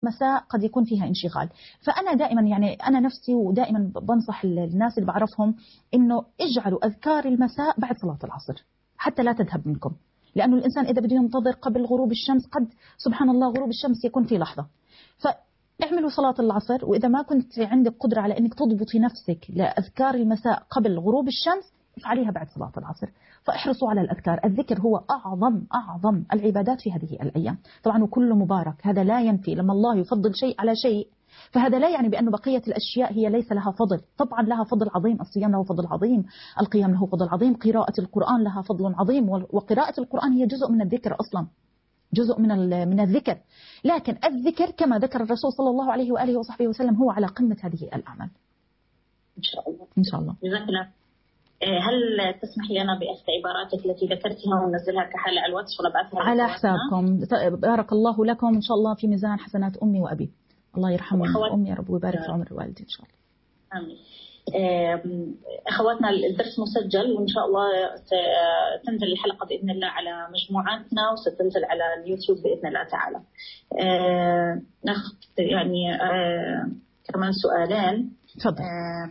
مساء قد يكون فيها انشغال. فأنا دائما يعني أنا نفسي ودائما بنصح الناس اللي بعرفهم إنه اجعلوا أذكار المساء بعد صلاة العصر حتى لا تذهب منكم، لأنه الإنسان إذا بده ينتظر قبل غروب الشمس قد سبحان الله غروب الشمس يكون في لحظة. فاعملوا صلاة العصر، وإذا ما كنت عندك قدرة على أنك تضبطي نفسك لأذكار المساء قبل غروب الشمس افعليها بعد صلاة العصر. فاحرصوا على الأذكار. الذكر هو أعظم العبادات في هذه الأيام طبعا، وكله مبارك. هذا لا ينفي لما الله يفضل شيء على شيء فهذا لا يعني بأن بقية الأشياء هي ليس لها فضل. طبعا لها فضل عظيم، الصيام له فضل عظيم، القيام له فضل عظيم، قراءة القرآن لها فضل عظيم، وقراءة القرآن هي جزء من الذكر أصلا، جزء من الذكر. لكن الذكر كما ذكر الرسول صلى الله عليه وآله وصحبه وسلم هو على قمة هذه الأعمال. إن شاء الله. إن شاء الله. جزاك الله. هل تسمح لنا بأخذ عباراتك التي ذكرتها وننزلها كحالة على الواتس ونبعثها على حسابكم؟ بارك الله لكم إن شاء الله في ميزان حسنات أمي وأبي. الله يرحم أمي يا رب ويبارك في عمر الوالدين إن شاء الله. آمين. أخواتنا الدرس مسجل وإن شاء الله ستنزل الحلقة بإذن الله على مجموعاتنا وستنزل على اليوتيوب بإذن الله تعالى. ناخذ يعني كمان سؤالين. تفضل.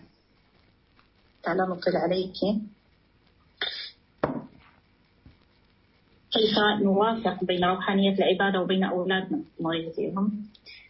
تعالى نطلع عليك. كيف نوافق بين روحانية العبادة وبين أولادنا الله يجزيهم؟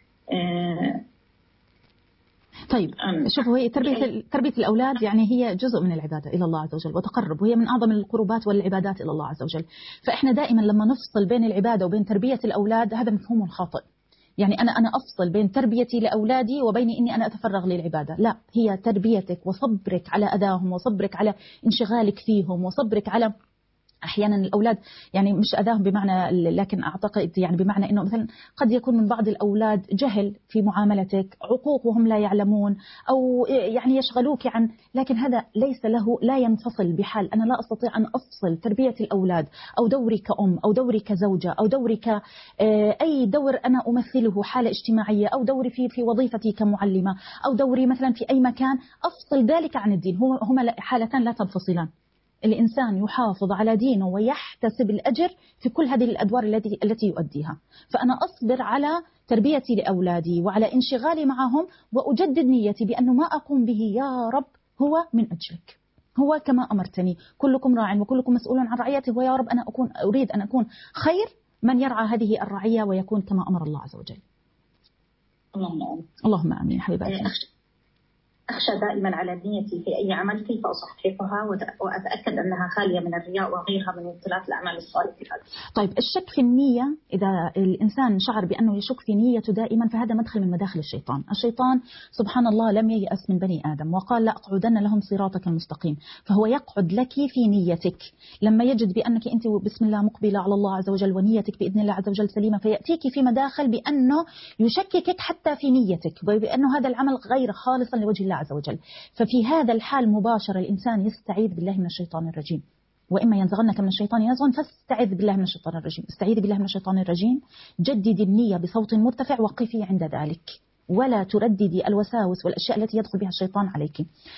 طيب شوفوا، هي تربية الأولاد يعني هي جزء من العبادة إلى الله عز وجل وتقرب، وهي من أعظم القربات والعبادات إلى الله عز وجل. فإحنا دائما لما نفصل بين العبادة وبين تربية الأولاد هذا مفهوم خاطئ. يعني أنا أفصل بين تربيتي لأولادي وبين إني أنا أتفرغ للعبادة. لا، هي تربيتك وصبرك على أذاهم وصبرك على انشغالك فيهم وصبرك على أحيانا الأولاد يعني مش أذاهم بمعنى، لكن أعتقد يعني بمعنى أنه مثلا قد يكون من بعض الأولاد جهل في معاملتك، عقوق وهم لا يعلمون، أو يعني يشغلوك عن، لكن هذا ليس له لا ينفصل بحال. أنا لا أستطيع أن أفصل تربية الأولاد أو دوري كأم أو دوري كزوجة أو دوري أي دور أنا أمثله حالة اجتماعية أو دوري في وظيفتي كمعلمة أو دوري مثلا في أي مكان، أفصل ذلك عن الدين. هما حالتان لا تنفصلان. الإنسان يحافظ على دينه ويحتسب الأجر في كل هذه الأدوار التي يؤديها. فأنا أصبر على تربيتي لأولادي وعلى انشغالي معهم، وأجدد نيتي بأنه ما أقوم به يا رب هو من أجلك، هو كما أمرتني، كلكم راع وكلكم مسؤول عن رعيته، ويا رب أنا أريد أن أكون خير من يرعى هذه الرعية ويكون كما أمر الله عز وجل. اللهم آمين. حبيباتي، أخشى دائما على نيتي في أي عمل كيف أصححها وأتأكد أنها خالية من الرياء وغيرها من مبطلات الأعمال الصالحة. طيب الشك في النية، إذا الإنسان شعر بأنه يشك في نيته دائما فهذا مدخل من مداخل الشيطان. الشيطان سبحان الله لم ييأس من بني آدم وقال لأقعدن لهم صراطك المستقيم، فهو يقعد لك في نيتك. لما يجد بأنك أنت بسم الله مقبلة على الله عز وجل ونيتك بإذن الله عز وجل سليمة، فيأتيك في مداخل بأنه يشككك حتى في نيتك وبأنه هذا العمل غير خالصا لوجه الله عز وجل. ففي هذا الحال مباشرة الإنسان يستعيذ بالله من الشيطان الرجيم. وإما ينزغنك من الشيطان نزغ فاستعذ بالله من الشيطان الرجيم. استعيذ بالله من الشيطان الرجيم، جددي النية بصوت مرتفع، وقفي عند ذلك ولا ترددي الوساوس والأشياء التي يدخل بها الشيطان عليك.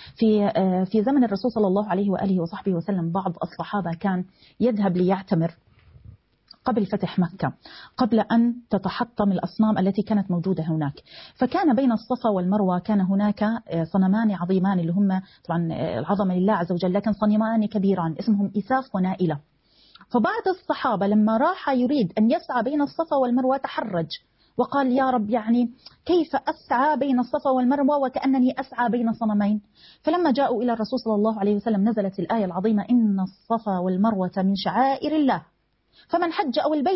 في زمن الرسول صلى الله عليه وآله وصحبه وسلم بعض الصحابة كان يذهب ليعتمر قبل فتح مكة، قبل أن تتحطم الأصنام التي كانت موجودة هناك. فكان بين الصفا والمروة كان هناك صنمان عظيمان اللي هم طبعا العظمة لله عز وجل، لكن صنمان كبيران اسمهم إساف ونائلة. فبعض الصحابة لما راح يريد أن يسعى بين الصفا والمروة تحرج وقال يا رب يعني كيف أسعى بين الصفا والمروة وكأنني أسعى بين صنمين. فلما جاءوا إلى الرسول صلى الله عليه وسلم نزلت الآية العظيمة إن الصفا والمروة من شعائر الله فمن حج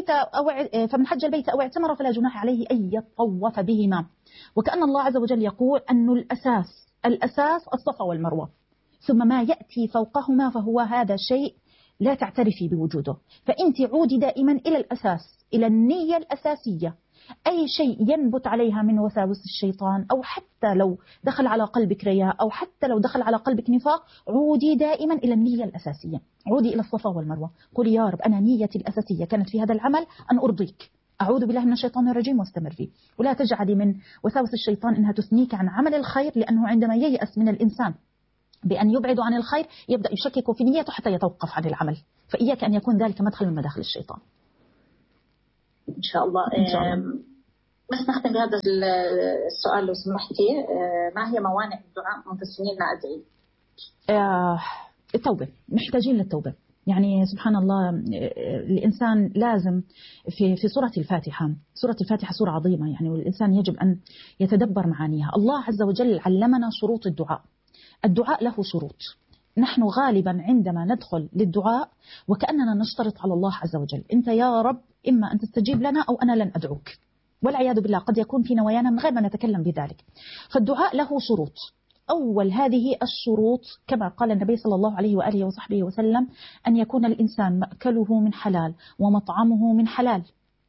البيت أو اعتمر فلا جناح عليه أن يطوف بهما. وكأن الله عز وجل يقول أن الأساس الصفا والمروة، ثم ما يأتي فوقهما فهو هذا شيء لا تعترفي بوجوده. فأنت عودي دائما إلى الأساس، إلى النية الأساسية. أي شيء ينبت عليها من وساوس الشيطان أو حتى لو دخل على قلبك رياء أو حتى لو دخل على قلبك نفاق، عودي دائما إلى النية الأساسية، عودي إلى الصفا والمروة. قولي يا رب أنا نيتي الأساسية كانت في هذا العمل أن أرضيك، أعوذ بالله من الشيطان الرجيم واستمر فيه. ولا تجعلي من وساوس الشيطان إنها تثنيك عن عمل الخير، لأنه عندما ييأس من الإنسان بأن يبعد عن الخير يبدأ يشكك في نيته حتى يتوقف عن العمل. فإياك أن يكون ذلك مدخل من مداخل الشيطان. إن شاء الله. بس نختم بهذا السؤال لو سمحتي، ما هي موانع الدعاء منتسبين أدعي؟ التوبة، محتاجين للتوبة. يعني سبحان الله، الإنسان لازم في سورة الفاتحة، سورة الفاتحة سورة عظيمة يعني، والإنسان يجب أن يتدبر معانيها. الله عز وجل علمنا شروط الدعاء. الدعاء له شروط. نحن غالبا عندما ندخل للدعاء وكأننا نشترط على الله عز وجل، أنت يا رب إما أن تستجيب لنا أو أنا لن أدعوك، والعياذ بالله قد يكون في نوايانا من غير ما نتكلم بذلك. فالدعاء له شروط. أول هذه الشروط كما قال النبي صلى الله عليه وآله وصحبه وسلم أن يكون الإنسان مأكله من حلال ومطعمه من حلال،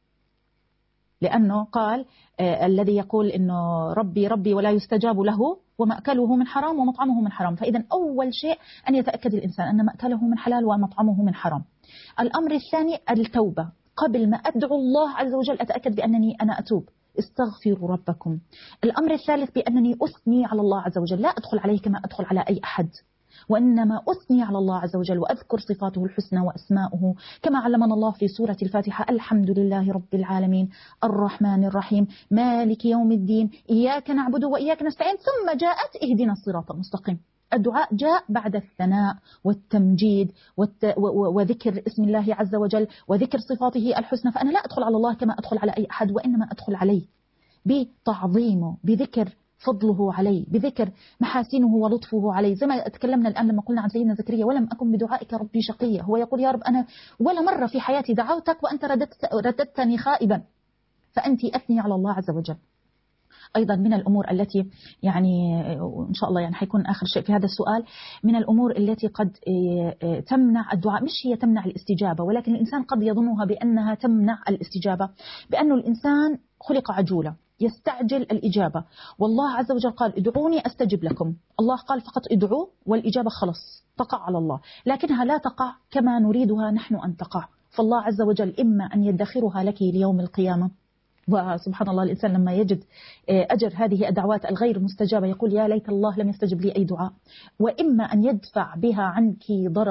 لأنه قال الذي يقول إنه ربي ربي ولا يستجاب له ومأكله من حرام ومطعمه من حرام. فإذا أول شيء أن يتأكد الإنسان أن مأكله من حلال ومطعمه من حرام. الأمر الثاني التوبة. قبل ما أدعو الله عز وجل أتأكد بأنني أنا أتوب، استغفروا ربكم. الأمر الثالث بأنني أثني على الله عز وجل، لا أدخل عليه كما أدخل على أي أحد، وإنما أثني على الله عز وجل وأذكر صفاته الحسنى وأسماؤه كما علمنا الله في سورة الفاتحة: الحمد لله رب العالمين الرحمن الرحيم مالك يوم الدين إياك نعبد وإياك نستعين، ثم جاءت اهدنا الصراط المستقيم. الدعاء جاء بعد الثناء والتمجيد وذكر اسم الله عز وجل وذكر صفاته الحسنى. فأنا لا أدخل على الله كما أدخل على أي أحد، وإنما أدخل عليه بتعظيمه، بذكر فضله علي، بذكر محاسنه ولطفه علي. زي ما تكلمنا الآن لما قلنا عن سيدنا زكريا: ولم أكن بدعائك ربي شقيا. هو يقول: يا رب أنا ولا مرة في حياتي دعوتك وأنت رددتني خائبا. فأنت أثني على الله عز وجل. أيضا من الأمور التي يعني إن شاء الله يعني حيكون آخر شيء في هذا السؤال، من الأمور التي قد تمنع الدعاء، مش هي تمنع الاستجابة، ولكن الإنسان قد يظنها بأنها تمنع الاستجابة، بأنه الإنسان خلق عجولة يستعجل الإجابة. والله عز وجل قال: ادعوني أستجب لكم. الله قال فقط ادعوا والإجابة خلص تقع على الله، لكنها لا تقع كما نريدها نحن أن تقع. فالله عز وجل إما أن يدخرها لك ليوم القيامة، وسبحان الله الإنسان لما يجد أجر هذه الدعوات الغير مستجابة يقول: يا ليت الله لم يستجب لي أي دعاء. وإما أن يدفع بها عنك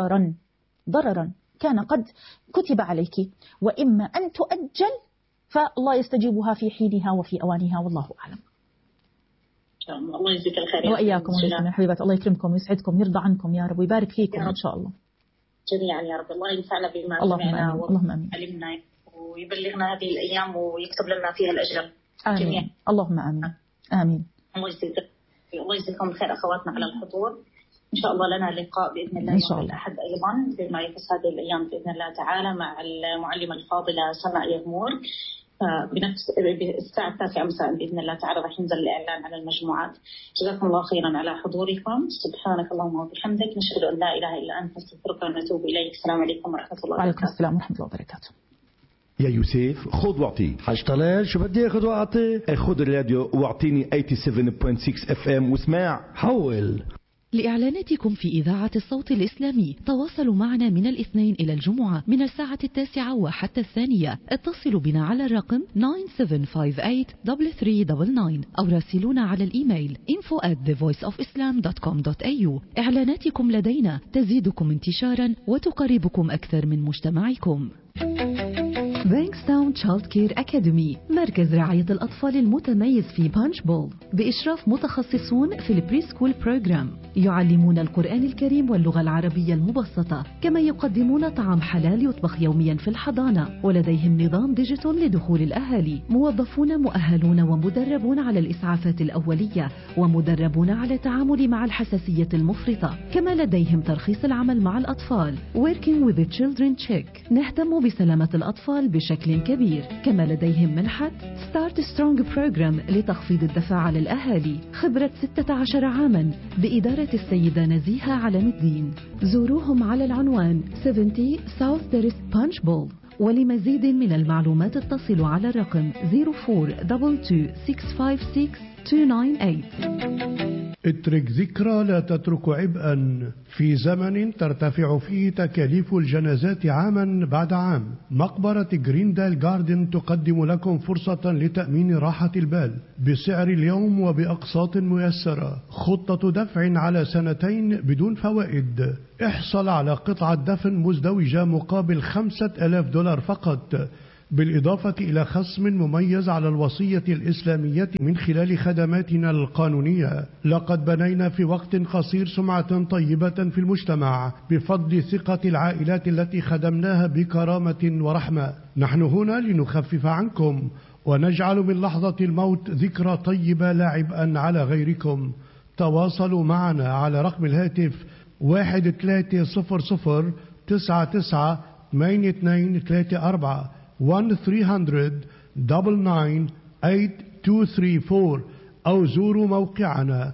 ضررا كان قد كتب عليك، وإما أن تؤجل فالله يستجيبها في حينها وفي أوانها، والله أعلم. الله يجزيك الخير وإياكم يا حبيبات، الله يكرمكم ويسعدكم ويرضى عنكم يا رب ويبارك فيكم إن شاء الله جميعا يا رب. الله ينفعنا بما سمعنا وعلمنا ويبلغنا هذه الأيام ويكتب لنا فيها الأجر جميعا. اللهم آمين. آمين. الله يجزيكم الخير أخواتنا على الحضور. إن شاء الله لنا لقاء بإذن الله يوم الأحد أيضا بما يخص هذه الأيام بإذن الله تعالى مع المعلمة الفاضلة سماء يغمور، بنفس الساعة 9 مساء بإذن الله تعالى راح ينزل الإعلان على المجموعات. جزاكم الله خيرا على حضوركم. سبحانك اللهم وبحمدك، نشهد أن لا إله إلا أنت، نستغفرك ونتوب إليك. السلام عليكم ورحمة الله وبركاته. وعليكم السلام ورحمة الله وبركاته. يا يوسف خذ واعطي. حاج طلال شو بدي اخذ واعطي؟ خذ الراديو واعطيني 87.6 FM واسمع. حول. لإعلاناتكم في إذاعة الصوت الإسلامي تواصلوا معنا من الاثنين إلى الجمعة من الساعة 9 وحتى 2. اتصلوا بنا على الرقم 9758-3399 أو راسلونا على الإيميل info@thevoiceofislam.com.au. إعلاناتكم لدينا تزيدكم انتشارا وتقربكم أكثر من مجتمعكم. بانكستاون تشايلد كير أكاديمي، مركز رعاية الأطفال المتميز في بانش بول بإشراف متخصصون في البري سكول بروجرام، يعلمون القرآن الكريم واللغة العربية المبسطة، كما يقدمون طعام حلال يطبخ يوميا في الحضانة، ولديهم نظام ديجيتال لدخول الأهالي، موظفون مؤهلون ومدربون على الإسعافات الأولية ومدربون على التعامل مع الحساسية المفرطة، كما لديهم ترخيص العمل مع الأطفال Working with the Children Check. نهتم بسلامة الأطفال بشكل كبير، كما لديهم منحة Start Strong Program لتخفيض الدفع على الأهالي، خبرة 16 عاما بإدارة السيدة نزيهة علم الدين. زوروهم على العنوان 70 South Terrace Punch Bowl. ولمزيد من المعلومات اتصلوا على الرقم 0422656298. اترك ذكرى لا تترك عبئا. في زمن ترتفع فيه تكاليف الجنازات عاما بعد عام، مقبرة جريندال جاردن تقدم لكم فرصة لتأمين راحة البال بسعر اليوم وبأقساط ميسرة. خطة دفع على 2 بدون فوائد. احصل على قطعة دفن مزدوجة مقابل $5,000 فقط. بالإضافة إلى خصم مميز على الوصية الإسلامية من خلال خدماتنا القانونية. لقد بنينا في وقت قصير سمعة طيبة في المجتمع بفضل ثقة العائلات التي خدمناها بكرامة ورحمة. نحن هنا لنخفف عنكم ونجعل من لحظة الموت ذكرى طيبة لا عبئا على غيركم. تواصلوا معنا على رقم الهاتف 1300 99 8234 1-300-99-8234 أو زوروا موقعنا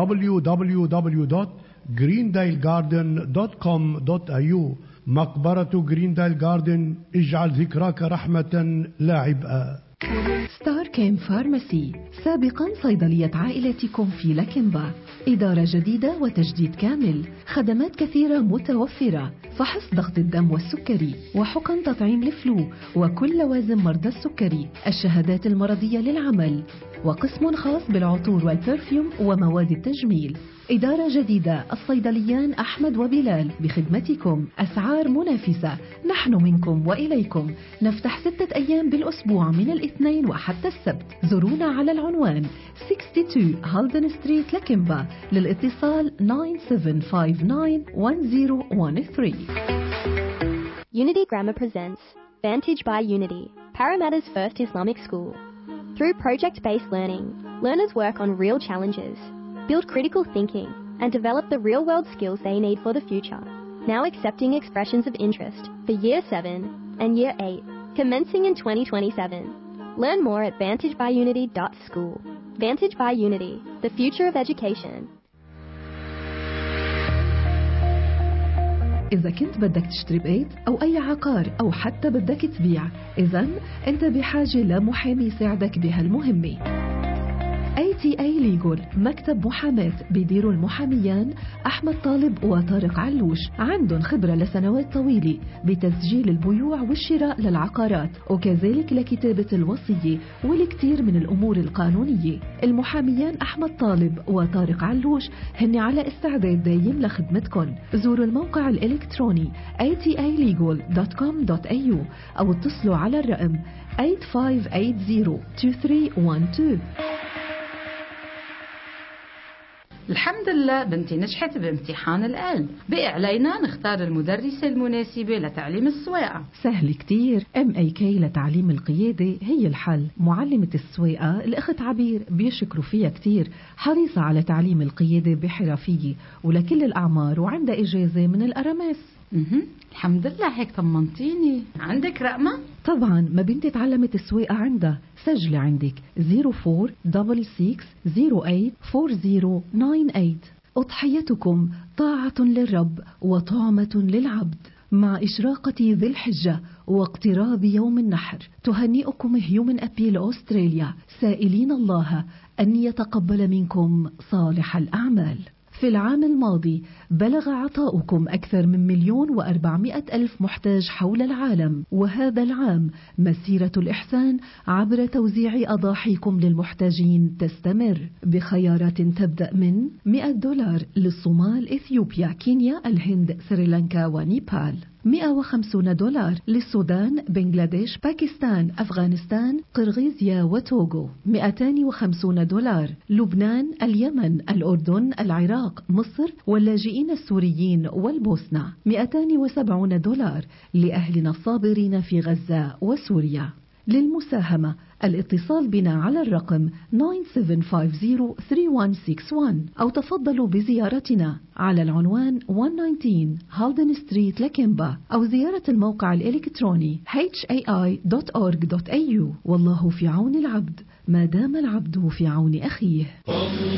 www.greendalegarden.com.au. مقبرة جريندايل جاردن، اجعل ذكراك رحمة لا عبئا. ستار كيم فارماسي، سابقا صيدلية عائلتكم في لكنبا، إدارة جديدة وتجديد كامل، خدمات كثيرة متوفرة، فحص ضغط الدم والسكري، وحقن تطعيم الفلو وكل لوازم مرضى السكري، الشهادات المرضية للعمل، وقسم خاص بالعطور والبرفيوم ومواد التجميل. إدارة جديدة، الصيدليان أحمد وبلال بخدمتكم، أسعار منافسة، نحن منكم وإليكم. نفتح 6 أيام بالأسبوع من الاثنين وحتى السبت. زورونا على العنوان 62 هالدن ستريت لكنبا، للاتصال 97591013. Unity Grammar presents Vantage by Unity, Parramatta's first Islamic school. Through project-based learning, learners work on real challenges, build critical thinking, and develop the real-world skills they need for the future. Now accepting expressions of interest for Year 7 and Year 8, commencing in 2027. Learn more at vantagebyunity.school. Vantage by Unity, the future of education. إذا كنت بدك تشتري بيت أو أي عقار أو حتى بدك تبيع، إذن أنت بحاجة لمحامي يساعدك بهالمهمة. ATA Legal، مكتب محاماة بيديروا المحاميان أحمد طالب وطارق علوش، عندهم خبرة لسنوات طويلة بتسجيل البيوع والشراء للعقارات، وكذلك لكتابة الوصية والكثير من الأمور القانونية. المحاميان أحمد طالب وطارق علوش هن على استعداد دايم لخدمتكم. زوروا الموقع الإلكتروني atalegal.com.au أو اتصلوا على الرقم 85802312. الحمد لله بنتي نجحت بامتحان الآن، بقي علينا نختار المدرسة المناسبة لتعليم السواقة. سهل كتير، MAK لتعليم القيادة هي الحل. معلمة السواقة الأخت عبير بيشكروا فيها كتير، حريصة على تعليم القيادة بحرفية ولكل الأعمار، وعندها إجازة من الأرامس. الحمد لله، هيك طمنتيني. عندك رقمة؟ طبعا، ما بنتي تعلمت السواقة عندها. سجلي عندك 0466084098. أضحيتكم طاعة للرب وطعمة للعبد. مع إشراقة ذي الحجة واقتراب يوم النحر، تهنئكم هيومن أبيل أستراليا، سائلين الله أن يتقبل منكم صالح الأعمال. في العام الماضي بلغ عطاؤكم أكثر من 1,400,000 محتاج حول العالم، وهذا العام مسيرة الإحسان عبر توزيع أضاحيكم للمحتاجين تستمر، بخيارات تبدأ من $100 للصومال، إثيوبيا، كينيا، الهند، سريلانكا ونيبال، $150 للسودان، بنغلاديش، باكستان، أفغانستان، قرغيزيا وتوغو، $250 لبنان، اليمن، الأردن، العراق، مصر واللاجئين السوريين والبوسنة، $270 لأهلنا الصابرين في غزة وسوريا. للمساهمة الاتصال بنا على الرقم 97503161 أو تفضلوا بزيارتنا على العنوان 119 هالدن ستريت لكنبا، أو زيارة الموقع الإلكتروني hai.org.au. والله في عون العبد ما دام العبد في عون أخيه.